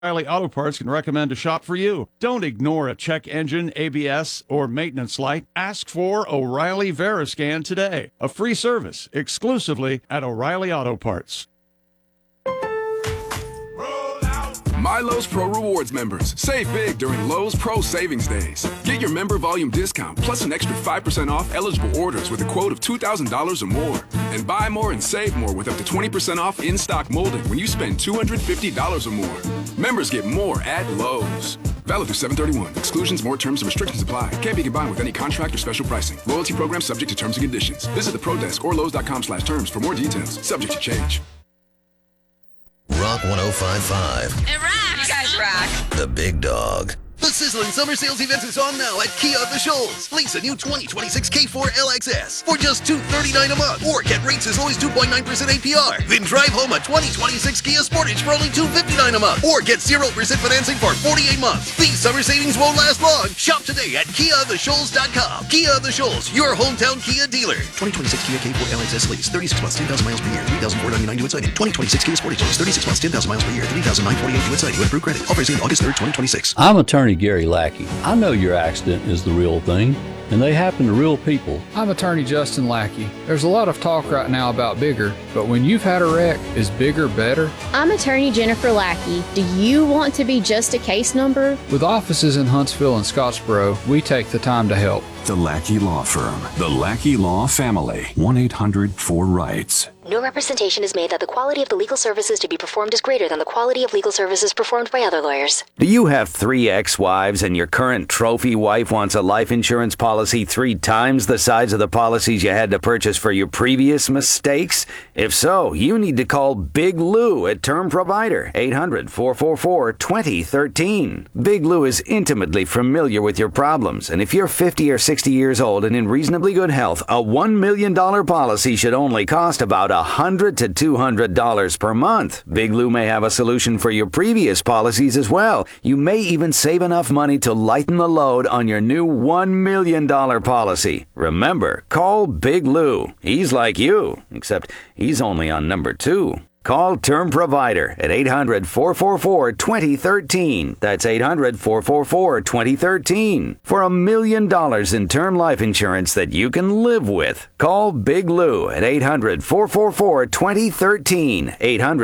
O'Reilly Auto Parts can recommend a shop for you. Don't ignore a check engine, ABS, or maintenance light. Ask for O'Reilly Veriscan today. A free service exclusively at O'Reilly Auto Parts. My Lowe's Pro Rewards members, save big during Lowe's Pro Savings Days. Get your member volume discount plus an extra 5% off eligible orders with a quote of $2,000 or more. And buy more and save more with up to 20% off in-stock molding when you spend $250 or more. Members get more at Lowe's. Valid through 7/31. Exclusions, more terms and restrictions apply. Can't be combined with any contract or special pricing. Loyalty program subject to terms and conditions. Visit the Pro Desk or Lowe's.com/terms for more details. Subject to change. Rock 105.5. It rocks. You guys rock. The Big Dog. The sizzling summer sales event is on now at Kia of the Shoals. Lease a new 2026 K4 LXS for just $239 a month, or get rates as low as 2.9% APR. Then drive home a 2026 Kia Sportage for only $259 a month, or get 0% financing for 48 months. These summer savings won't last long. Shop today at KiaOfTheShoals.com. Kia of the Shoals, your hometown Kia dealer. 2026 Kia K4 LXS lease, 36 months, 10,000 miles per year, $3,499 due at signing. 2026 Kia Sportage lease, 36 months, 10,000 miles per year, $3,948 due at signing with approved credit. Offers in August 3rd, 2026. I'm attorney Gary Lackey. I know your accident is the real thing, and they happen to real people. I'm attorney Justin Lackey. There's a lot of talk right now about bigger, but when you've had a wreck, is bigger better? I'm attorney Jennifer Lackey. Do you want to be just a case number? With offices in Huntsville and Scottsboro, we take the time to help. The Lackey Law Firm. The Lackey Law Family. 1-800-4RIGHTS. No representation is made that the quality of the legal services to be performed is greater than the quality of legal services performed by other lawyers. Do you have 3 ex-wives and your current trophy wife wants a life insurance policy 3 times the size of the policies you had to purchase for your previous mistakes? If so, you need to call Big Lou at Term Provider, 800-444-2013. Big Lou is intimately familiar with your problems, and if you're 50 or 60 years old and in reasonably good health, a $1 million policy should only cost about $100 to $200 per month. Big Lou may have a solution for your previous policies as well. You may even save enough money to lighten the load on your new $1 million policy. Remember, call Big Lou. He's like you, except he's only on number 2. Call Term Provider at 800-444-2013. That's 800-444-2013. For $1 million in term life insurance that you can live with. Call Big Lou at 800-444-2013.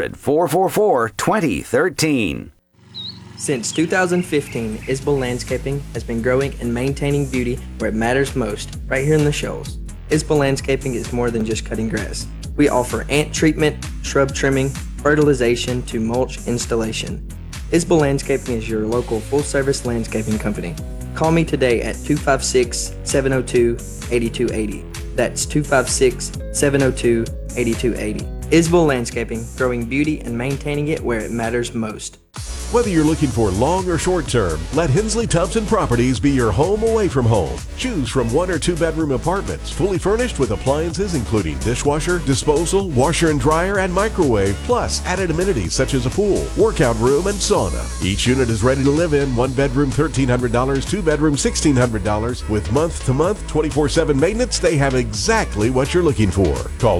800-444-2013. Since 2015, Isbell Landscaping has been growing and maintaining beauty where it matters most, right here in the Shoals. Isbell Landscaping is more than just cutting grass. We offer ant treatment, shrub trimming, fertilization to mulch installation. Isbell Landscaping is your local full-service landscaping company. Call me today at 256-702-8280. That's 256-702-8280. Isbell Landscaping, growing beauty and maintaining it where it matters most. Whether you're looking for long or short term, let Hensley Thompson Properties be your home away from home. Choose from 1 or 2 bedroom apartments, fully furnished with appliances including dishwasher, disposal, washer and dryer, and microwave, plus added amenities such as a pool, workout room, and sauna. Each unit is ready to live in. 1 bedroom $1,300, 2 bedroom $1,600. With month-to-month 24/7 maintenance, they have exactly what you're looking for. Call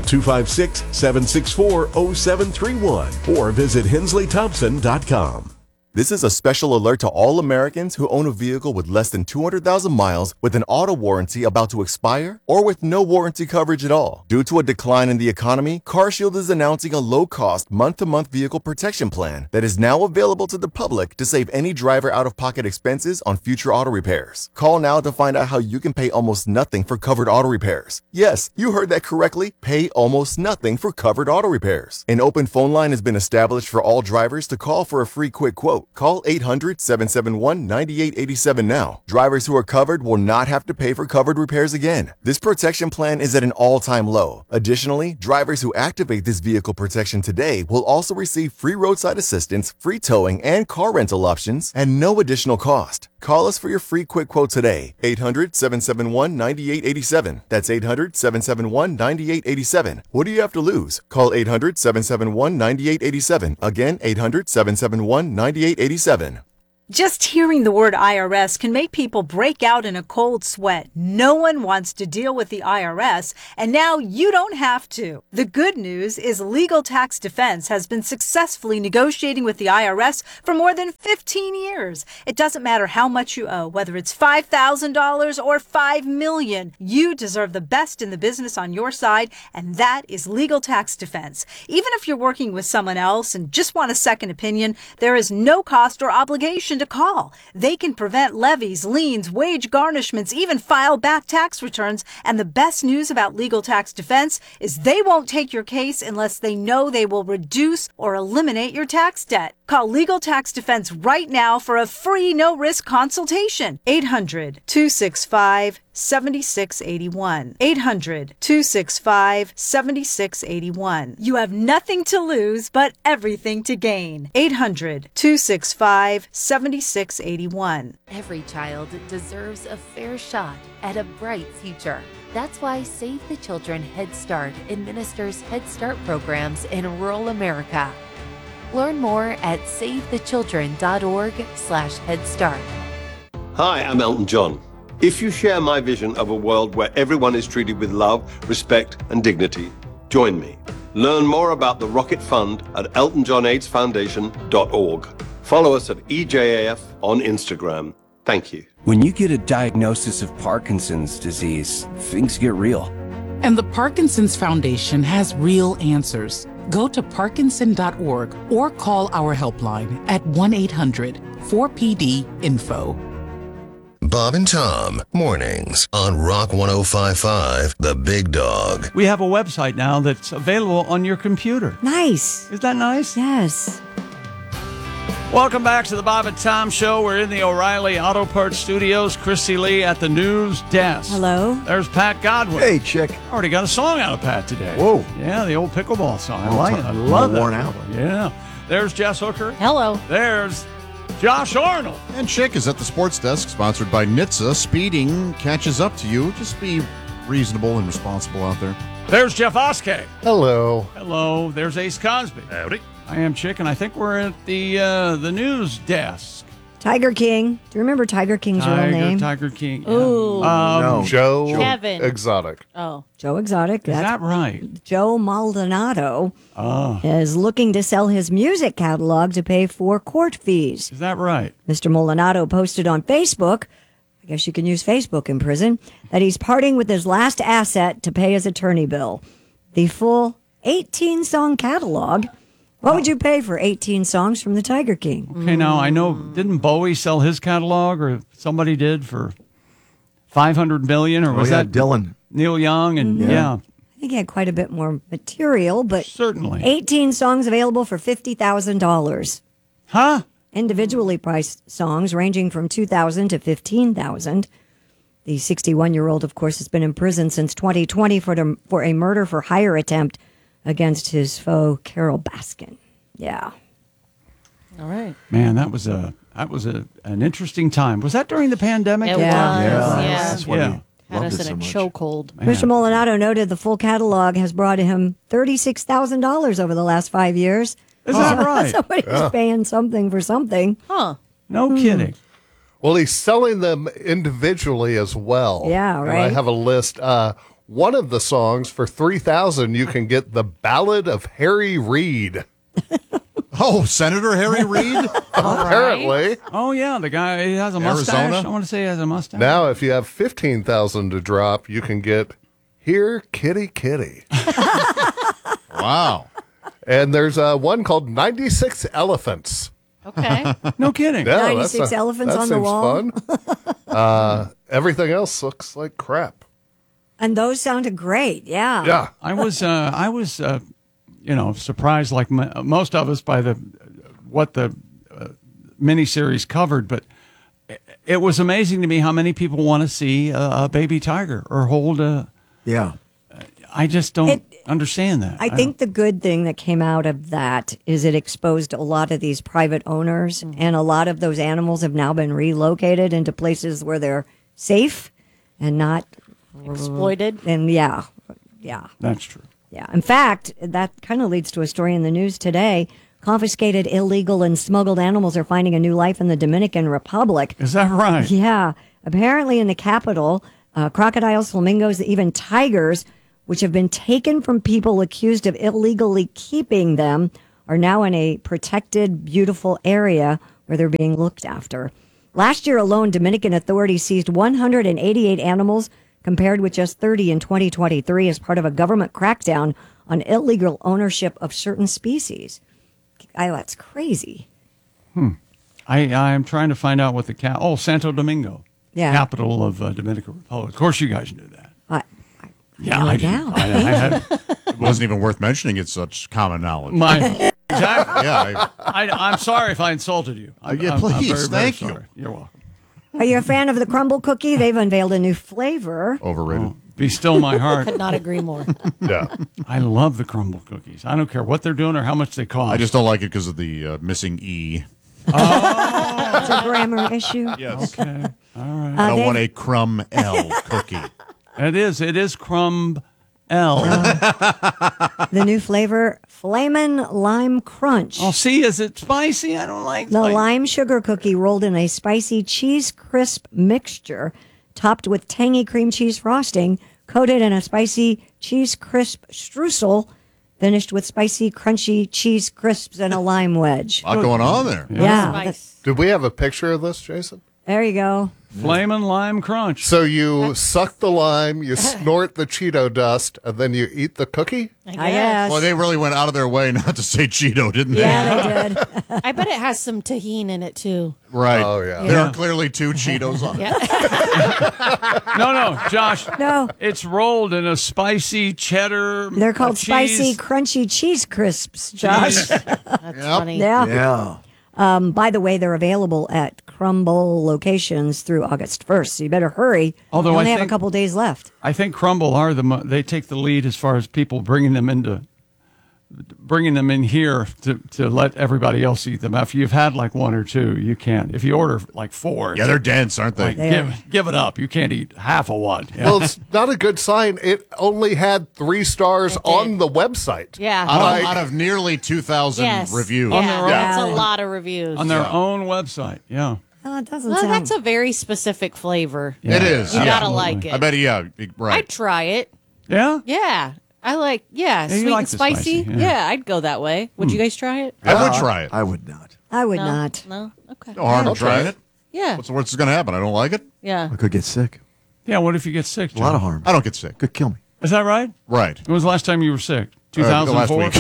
256-764-0731 or visit hensleythompson.com. This is a special alert to all Americans who own a vehicle with less than 200,000 miles with an auto warranty about to expire or with no warranty coverage at all. Due to a decline in the economy, CarShield is announcing a low-cost month-to-month vehicle protection plan that is now available to the public to save any driver out-of-pocket expenses on future auto repairs. Call now to find out how you can pay almost nothing for covered auto repairs. Yes, you heard that correctly. Pay almost nothing for covered auto repairs. An open phone line has been established for all drivers to call for a free quick quote. Call 800-771-9887 now. Drivers who are covered will not have to pay for covered repairs again. This protection plan is at an all-time low. Additionally, drivers who activate this vehicle protection today will also receive free roadside assistance, free towing, and car rental options at no additional cost. Call us for your free quick quote today. 800-771-9887. That's 800-771-9887. What do you have to lose? Call 800-771-9887. Again, 800-771-9887. Just hearing the word IRS can make people break out in a cold sweat. No one wants to deal with the IRS, and now you don't have to. The good news is Legal Tax Defense has been successfully negotiating with the IRS for more than 15 years. It doesn't matter how much you owe, whether it's $5,000 or $5 million. You deserve the best in the business on your side, and that is Legal Tax Defense. Even if you're working with someone else and just want a second opinion, there is no cost or obligation to call. They can prevent levies, liens, wage garnishments, even file back tax returns. And the best news about Legal Tax Defense is they won't take your case unless they know they will reduce or eliminate your tax debt. Call Legal Tax Defense right now for a free no-risk consultation. 800-265-7681. 800-265-7681. You have nothing to lose, but everything to gain. 800-265-7681. Every child deserves a fair shot at a bright future. That's why Save the Children Head Start administers Head Start programs in rural America. Learn more at savethechildren.org/headstart. Hi, I'm Elton John. If you share my vision of a world where everyone is treated with love, respect, and dignity, join me. Learn more about the Rocket Fund at eltonjohnaidsfoundation.org. Follow us at EJAF on Instagram. Thank you. When you get a diagnosis of Parkinson's disease, things get real. And the Parkinson's Foundation has real answers. Go to parkinson.org or call our helpline at 1-800-4PD-INFO. Bob and Tom, mornings on Rock 105.5, The Big Dog. We have a website now that's available on your computer. Nice. Is that nice? Yes. Welcome back to the Bob and Tom Show. We're in the O'Reilly Auto Parts Studios. Chrissy Lee at the news desk. Hello. There's Pat Godwin. Hey, chick. Already got a song out of Pat today. Whoa. Yeah, the old pickleball song. I like it. I love it. Worn out. Yeah. There's Jess Hooker. Hello. There's Josh Arnold. And Chick is at the sports desk, sponsored by NHTSA. Speeding catches up to you. Just be reasonable and responsible out there. There's Jeff Oskey. Hello. Hello. There's Ace Cosby. Howdy. I am Chick, and I think we're at the news desk. Tiger King. Do you remember Tiger King's real name? Tiger King. Yeah. Ooh. No. Joe Kevin. Exotic. Oh. Joe Exotic. Is that right? Joe Maldonado is looking to sell his music catalog to pay for court fees. Is that right? Mr. Maldonado posted on Facebook, I guess you can use Facebook in prison, that he's parting with his last asset to pay his attorney bill. The full 18-song catalog. What would you pay for 18 songs from the Tiger King? Okay, now I know, didn't Bowie sell his catalog, or somebody did, for $500 million, or was that Dylan? Neil Young, and yeah. I think he had quite a bit more material, but certainly 18 songs available for $50,000. Huh? Individually priced songs ranging from $2,000 to $15,000. The 61-year-old, of course, has been in prison since 2020 for a murder for hire attempt against his foe, Carol Baskin. Yeah. All right. Man, that was an interesting time. Was that during the pandemic? It was. Yeah. That's what he Had us in a chokehold. Mr. Maldonado noted the full catalog has brought him $36,000 over the last 5 years. Is that right? Somebody's paying something for something. Huh. No kidding. Well, he's selling them individually as well. Yeah, And right. I have a list. One of the songs for $3,000, you can get the Ballad of Harry Reid. Oh, Senator Harry Reid? Apparently. Oh, yeah, the guy, he has a mustache. Arizona? I want to say he has a mustache. Now, if you have $15,000 to drop, you can get Here, Kitty, Kitty. Wow. And there's one called 96 Elephants. Okay. No kidding. Yeah, 96 elephants that on the seems wall. Fun. Everything else looks like crap. And those sounded great. Yeah. Yeah. I was surprised, like most of us, by what the miniseries covered. But it was amazing to me how many people want to see a baby tiger or hold a. Yeah. I just don't understand that. I think the good thing that came out of that is it exposed a lot of these private owners, and a lot of those animals have now been relocated into places where they're safe and not exploited. And yeah. That's true. Yeah. In fact, that kind of leads to a story in the news today confiscated, illegal, and smuggled animals are finding a new life in the Dominican Republic. Is that right? Yeah. Apparently in the capital, crocodiles, flamingos, even tigers, which have been taken from people accused of illegally keeping them, are now in a protected, beautiful area where they're being looked after. Last year alone, Dominican authorities seized 188 animals, compared with just 30 in 2023, as part of a government crackdown on illegal ownership of certain species. That's crazy. I'm trying to find out what Santo Domingo, Yeah. capital of Dominican Republic. Of course, you guys knew that. I had It wasn't even worth mentioning. It's such common knowledge. exactly. Yeah. I'm sorry if I insulted you. I'm Please, very, very thank you. sorry. You're welcome. Are you a fan of the crumble cookie? They've unveiled a new flavor. Overrated. Be still my heart. Could not agree more. Yeah. I love the crumble cookies. I don't care what they're doing or how much they cost. I just don't like it because of the missing E. It's a grammar issue. Yes. Okay. All right. I don't want a crumb L cookie. It is crumb L. The new flavor, Flamin' Lime Crunch. Oh, see, is it spicy? I don't like The lime sugar cookie rolled in a spicy cheese crisp mixture, topped with tangy cream cheese frosting, coated in a spicy cheese crisp streusel, finished with spicy, crunchy cheese crisps and a lime wedge. A lot going on there. Yeah. Did we have a picture of this, Jason? There you go. Flamin' Lime Crunch. So you suck the lime, you snort the Cheeto dust, and then you eat the cookie? I guess. Well, they really went out of their way not to say Cheeto, didn't they? Yeah, they did. I bet it has some tahini in it too. Right. Oh, yeah. There are clearly 2 Cheetos on it. No, Josh. No. It's rolled in a spicy cheddar. They're called cheese. spicy, crunchy cheese crisps, Josh. That's funny. Yeah. By the way, they're available at Crumble locations through August 1st, so you better hurry. Although you I only have a think- couple days left. I think Crumble they take the lead as far as people bringing them in here to let everybody else eat them. If you've had like 1 or 2, you can't. If you order like 4, Yeah, they're dense, aren't they? give it up. You can't eat half of one. Yeah. Well, it's not a good sign. It only had 3 stars on the website. Yeah. Out of nearly 2,000 reviews. Yeah, that's a lot of reviews. on their own website. Yeah. Oh, it doesn't Well, sound... that's a very specific flavor. It is. You yeah. gotta like it. I bet, right. I'd try it. Yeah? Yeah. I like, you sweet like and the spicy. spicy, yeah. I'd go that way. Would you guys try it? I would try it. I would not. I would No? not. No? Okay. No harm in trying it. Yeah. What's going to happen? I don't like it? Yeah. I could get sick. Yeah, what if you get sick, A lot John? of harm. I don't get sick. Could kill me. Is that right? Right. When was the last time you were sick? Last 2004? week.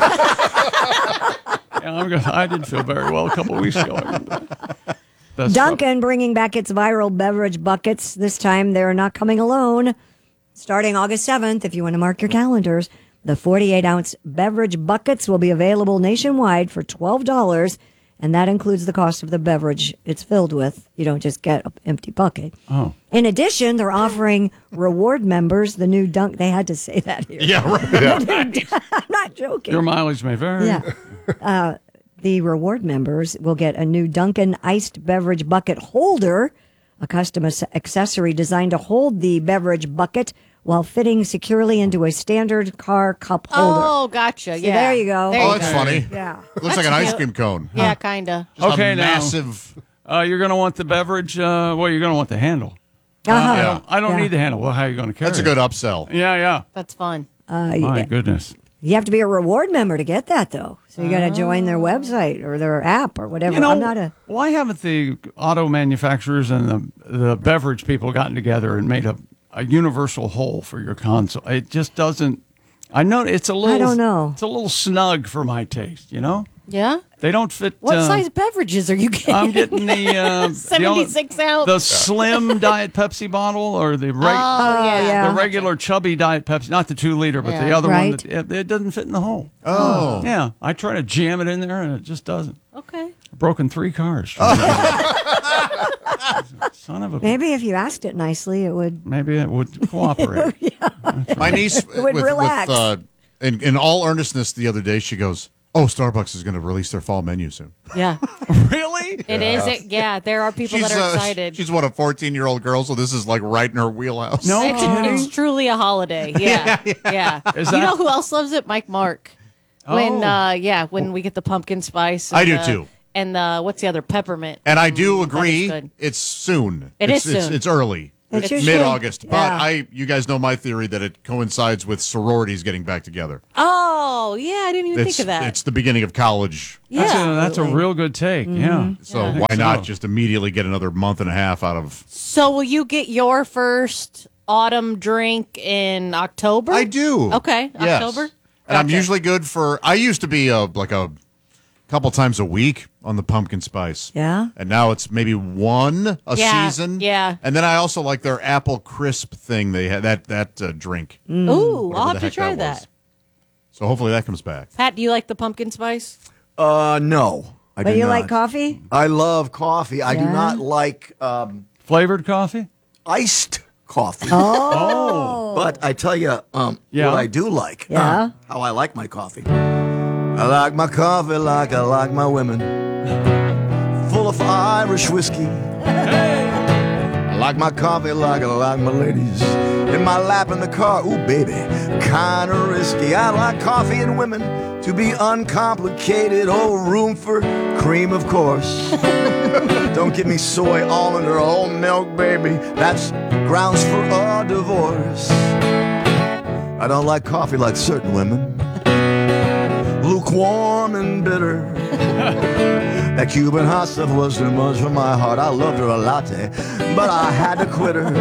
Yeah, I didn't feel very well a couple of weeks ago. That's Dunkin' bringing back its viral beverage buckets. This time they're not coming alone. Starting August 7th, if you want to mark your calendars, the 48-ounce beverage buckets will be available nationwide for $12, and that includes the cost of the beverage it's filled with. You don't just get an empty bucket. Oh. In addition, they're offering reward members the new Dunk. They had to say that here. Yeah, right. I'm not joking. Your mileage may vary. Yeah. The reward members will get a new Dunkin' iced beverage bucket holder, a custom accessory designed to hold the beverage bucket while fitting securely into a standard car cup holder. Oh, gotcha. See, Yeah. there you go. There Oh, you that's go. funny. Yeah. It looks like an ice cream cone. Yeah, kind of. Just Okay, a now. massive. You're going to want the beverage. You're going to want the handle. Uh-huh. I don't Yeah. need the handle. Well, how are you going to carry That's a it? good upsell. Yeah. That's fun. My goodness. You have to be a reward member to get that, though. So you got to join their website or their app or whatever. You know, I'm not a. why haven't the auto manufacturers and the beverage people gotten together and made a universal whole for your console? It just doesn't. I know it's a little. I don't know. It's a little snug for my taste. You know, Yeah? they don't fit. What size beverages are you getting? I'm getting the 76 ounce. the slim Diet Pepsi bottle or the yeah. the regular chubby Diet Pepsi, not the 2 liter, but the Yeah. other Right. one that it doesn't fit in the hole. Oh. Yeah, I try to jam it in there and it just doesn't. Okay. I've broken 3 cars. Son of a. Maybe if you asked it nicely, it would. Maybe it would cooperate. My niece, would relax. in all earnestness, the other day, she goes, "Oh, Starbucks is going to release their fall menu soon." Yeah. Really? It is. Yeah, there are people that are excited. She's what, a 14-year-old girl, so this is like right in her wheelhouse. No It's truly a holiday. Yeah. Yeah. Is You that- know who else loves it? Mike Mark. When we get the pumpkin spice. I do too. And what's the other? Peppermint. And I do that agree. is good. It's soon. It's soon. It's early. It's mid-August. yeah. But you guys know my theory that it coincides with sororities getting back together. Oh, yeah, I didn't even think of that. It's the beginning of college. Yeah, that's a real good take. Yeah. So why not just immediately get another month and a half out of... So will you get your first autumn drink in October? I do. Okay, Yes. October. And I'm usually good for... I used to be like a couple times a week on the pumpkin spice. Yeah. And now it's maybe one a season. Yeah. And then I also like their apple crisp thing. They had that drink. Ooh, Whatever I'll the have to heck try was. that. So hopefully that comes back. Pat, do you like the pumpkin spice? No. I But do you not. like coffee? I love coffee. I do Yeah? not like flavored coffee? Iced coffee. Oh. But I tell you what I do like. Yeah? How I like my coffee. I like my coffee like I like my women. Full of Irish whiskey. I like my coffee like I like my ladies. In my lap in the car, ooh baby, kinda risky. I like coffee and women to be uncomplicated. Oh, room for cream, of course. Don't give me soy, almond, or whole milk, baby. That's grounds for a divorce. I don't like coffee like certain women. Lukewarm and bitter. That Cuban hot stuff was too much for my heart. I loved her a latte, but I had to quit her.